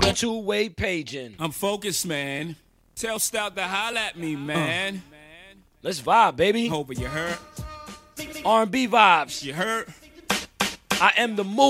two-way paging. I'm focused, man. Tell Stout to holla at me, man. Let's vibe, baby. Hope you hurt. R&B vibes. You hurt. I am the move.